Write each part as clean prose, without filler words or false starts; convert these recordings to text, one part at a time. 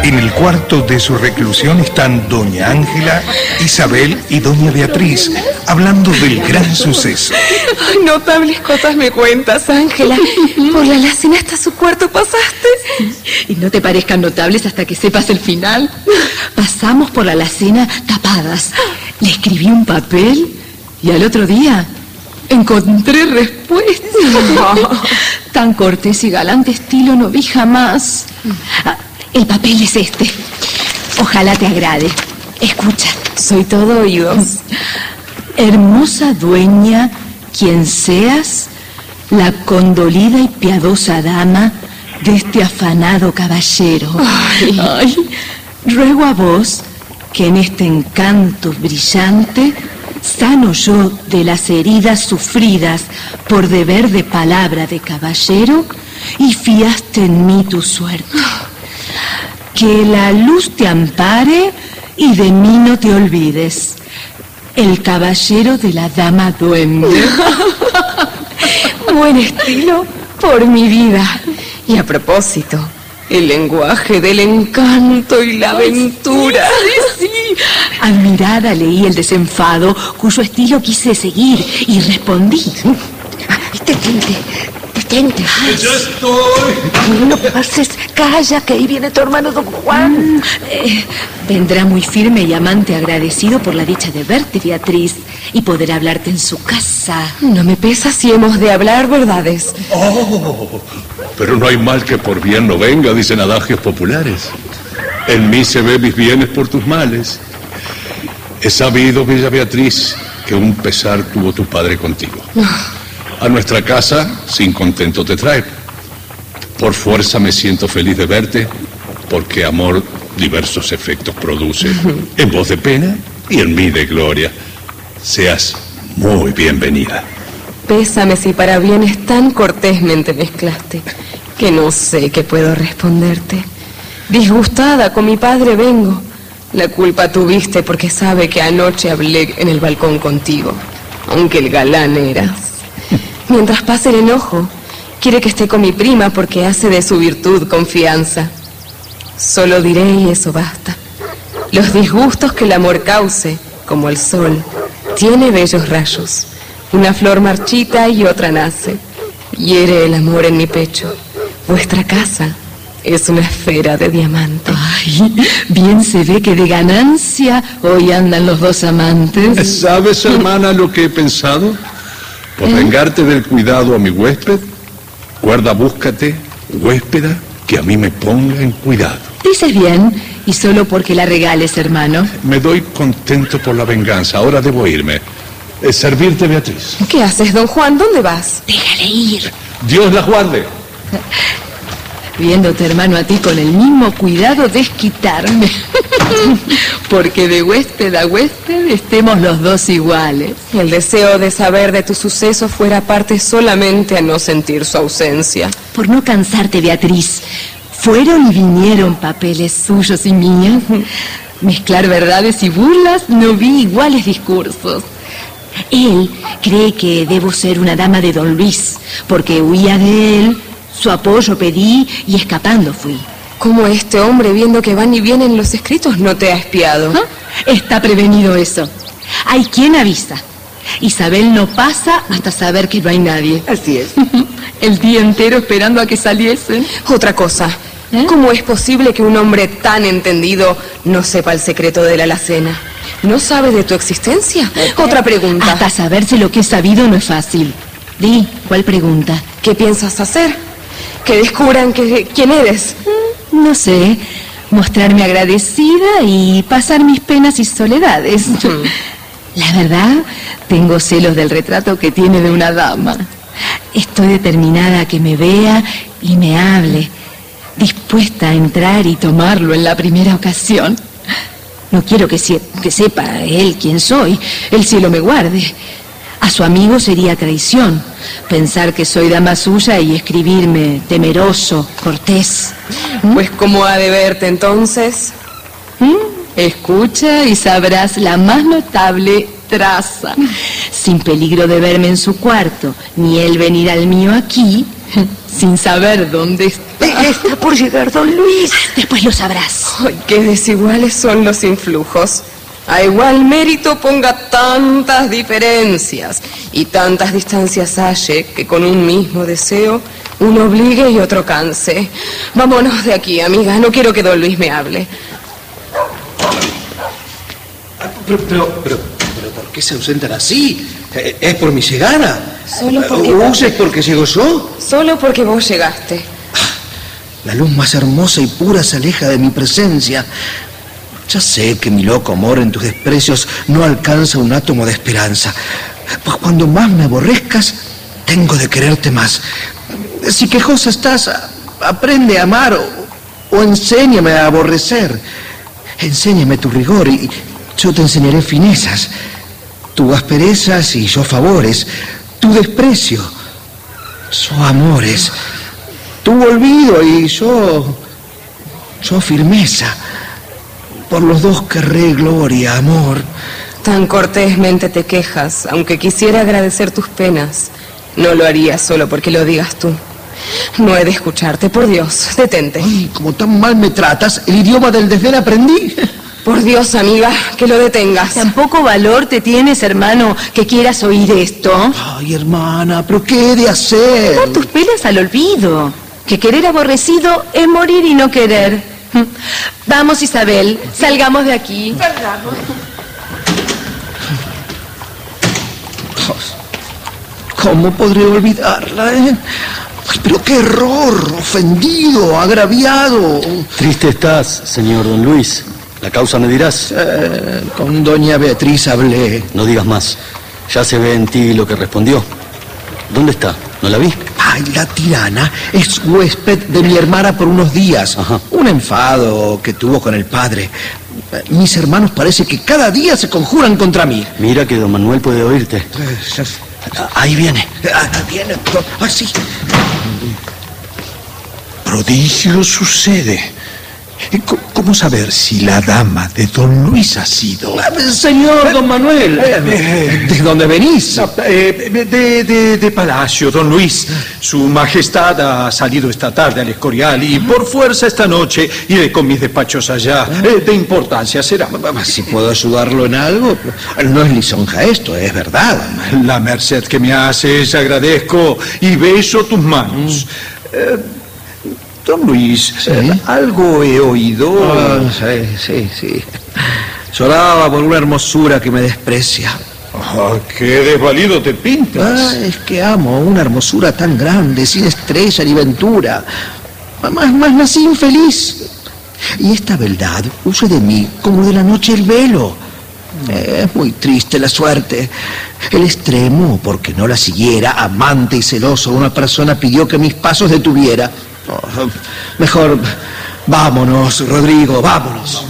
En el cuarto de su reclusión están doña Ángela, Isabel y doña Beatriz, hablando del gran suceso. Ay, notables cosas me cuentas, Ángela. Por la alacena hasta su cuarto pasaste. Y no te parezcan notables hasta que sepas el final. Pasamos por la alacena tapadas. Le escribí un papel y al otro día encontré respuesta. Tan cortés y galante estilo no vi jamás. El papel es este. Ojalá te agrade. Escucha. Soy todo oídos. Hermosa dueña, quien seas, la condolida y piadosa dama de este afanado caballero. Ay, ruego a vos que en este encanto brillante sano yo de las heridas sufridas por deber de palabra de caballero y fiaste en mí tu suerte. Que la luz te ampare y de mí no te olvides. El caballero de la dama duende. Buen estilo por mi vida. Y a propósito, el lenguaje del encanto y la aventura. Sí. Admirada leí el desenfado, cuyo estilo quise seguir y respondí. Detente. ¡Ya estoy! No pases, calla, que ahí viene tu hermano don Juan. Vendrá muy firme y amante agradecido por la dicha de verte, Beatriz, y poder hablarte en su casa. No me pesa si hemos de hablar verdades. ¡Oh! Pero no hay mal que por bien no venga, dicen adagios populares. En mí se ve mis bienes por tus males. He sabido, bella Beatriz, que un pesar tuvo tu padre contigo. A nuestra casa, sin contento te trae. Por fuerza me siento feliz de verte, porque amor diversos efectos produce. En vos de pena y en mí de gloria. Seas muy bienvenida. Pésame si para bienes tan cortésmente mezclaste, que no sé qué puedo responderte. Disgustada con mi padre vengo. La culpa tuviste porque sabe que anoche hablé en el balcón contigo, aunque el galán eras. Mientras pase el enojo, quiere que esté con mi prima porque hace de su virtud confianza. Solo diré y eso basta. Los disgustos que el amor cause, como el sol, tiene bellos rayos. Una flor marchita y otra nace. Hiere el amor en mi pecho. Vuestra casa es una esfera de diamante. Ay, bien se ve que de ganancia hoy andan los dos amantes. ¿Sabes, hermana, lo que he pensado? Por vengarte del cuidado a mi huésped, guarda, búscate, huéspeda, que a mí me ponga en cuidado. Dices bien, y solo porque la regales, hermano. Me doy contento por la venganza, ahora debo irme. Servirte, Beatriz. ¿Qué haces, don Juan? ¿Dónde vas? Déjale ir. Dios la guarde. Viéndote, hermano, a ti con el mismo cuidado, desquitarme. Porque de huésped a huésped estemos los dos iguales. El deseo de saber de tu suceso fuera parte solamente a no sentir su ausencia. Por no cansarte, Beatriz, fueron y vinieron papeles suyos y míos. Mezclar verdades y burlas, no vi iguales discursos. Él cree que debo ser una dama de don Luis, porque huía de él, su apoyo pedí y escapando fui. ¿Cómo este hombre, viendo que van y vienen los escritos, no te ha espiado? Está prevenido eso. Hay quien avisa. Isabel no pasa hasta saber que no hay nadie. Así es. El día entero esperando a que saliesen. Otra cosa. ¿Cómo es posible que un hombre tan entendido no sepa el secreto de la alacena? ¿No sabe de tu existencia? Otra pregunta. Hasta saberse lo que he sabido no es fácil. Di, ¿cuál pregunta? ¿Qué piensas hacer? Que descubran quién eres. No sé, mostrarme agradecida y pasar mis penas y soledades. La verdad, tengo celos del retrato que tiene de una dama. Estoy determinada a que me vea y me hable, dispuesta a entrar y tomarlo en la primera ocasión. No quiero que sepa él quién soy, el cielo me guarde. A su amigo sería traición pensar que soy dama suya y escribirme temeroso, cortés. Pues ¿cómo ha de verte entonces? Escucha y sabrás la más notable traza. Sin peligro de verme en su cuarto, ni él venir al mío aquí, sin saber dónde está. Está por llegar don Luis. Después lo sabrás. Ay, qué desiguales son los influjos. A igual mérito ponga tantas diferencias y tantas distancias halle que con un mismo deseo uno obligue y otro canse. Vámonos de aquí, amiga. No quiero que don Luis me hable. Pero, ¿por qué se ausentan así? ¿Es por mi llegada? Solo porque... ¿Es porque llego yo? Solo porque vos llegaste. La luz más hermosa y pura se aleja de mi presencia. Ya sé que mi loco amor en tus desprecios no alcanza un átomo de esperanza. Pues cuando más me aborrezcas, tengo de quererte más. Si quejosa estás, aprende a amar o enséñame a aborrecer. Enséñame tu rigor y yo te enseñaré finezas. Tu asperezas y yo favores. Tu desprecio, yo amores. Tu olvido y yo firmeza. Por los dos querré gloria, amor. Tan cortésmente te quejas, aunque quisiera agradecer tus penas. No lo haría solo porque lo digas tú. No he de escucharte, por Dios, detente. Ay, como tan mal me tratas, el idioma del desdén aprendí. Por Dios, amiga, que lo detengas. Tampoco valor te tienes, hermano, que quieras oír esto. Ay, hermana, ¿pero qué he de hacer? Dar tus penas al olvido. Que querer aborrecido es morir y no querer. Vamos, Isabel, salgamos de aquí. ¿Cómo podré olvidarla, Ay, pero qué error, ofendido, agraviado. Triste estás, señor don Luis. La causa me dirás. Con doña Beatriz hablé. No digas más. Ya se ve en ti lo que respondió. ¿Dónde está? ¿No la vi? Ay, la tirana es huésped de mi hermana por unos días. Ajá. Un enfado que tuvo con el padre. Mis hermanos parece que cada día se conjuran contra mí. Mira que don Manuel puede oírte. Ahí viene. Viene. Sí. Prodigio sucede. ¿Cómo saber si la dama de don Luis ha sido? Señor don Manuel, ¿de dónde venís? De Palacio, don Luis. Su Majestad ha salido esta tarde al Escorial y por fuerza esta noche iré con mis despachos allá. De importancia será. Si puedo ayudarlo en algo, no es lisonja esto, es verdad. La merced que me haces agradezco y beso tus manos. Don Luis, ¿Sí? Algo he oído. Sí. Lloraba por una hermosura que me desprecia. ¡Qué desvalido te pintas! Es que amo una hermosura tan grande, sin estrella ni ventura. Más nací infeliz. Y esta beldad huye de mí como de la noche el velo. Es muy triste la suerte. El extremo, porque no la siguiera, amante y celoso, una persona pidió que mis pasos detuviera. Mejor vámonos, Rodrigo, vámonos.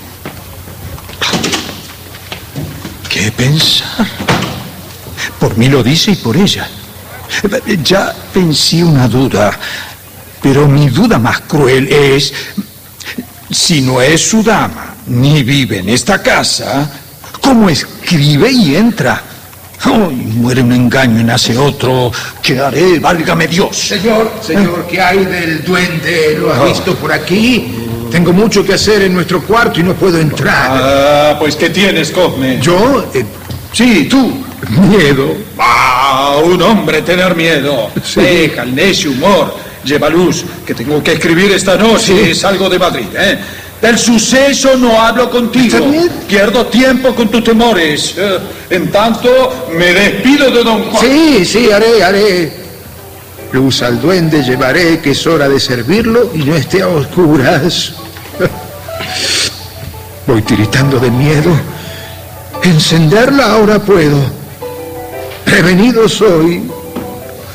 ¿Qué pensar? Por mí lo dice y por ella. Ya vencí una duda, pero mi duda más cruel es, si no es su dama, ni vive en esta casa, ¿cómo escribe y entra? ¡Ay! Muere un engaño y nace otro. ¿Qué haré? Válgame Dios. Señor, ¿qué hay del duende? ¿Lo has visto por aquí? Tengo mucho que hacer en nuestro cuarto y no puedo entrar. Pues ¿qué tienes, Cosme? ¿Yo? Sí, tú. Miedo. Un hombre tener miedo. Sí. Deja el necio humor. Lleva luz, que tengo que escribir esta noche. Salgo de Madrid, Del suceso no hablo contigo. ¿Está bien? Pierdo tiempo con tus temores. En tanto, me despido de don Juan. Sí, haré. Luz al duende llevaré, que es hora de servirlo y no esté a oscuras. Voy tiritando de miedo. Encenderla ahora puedo. Prevenido soy.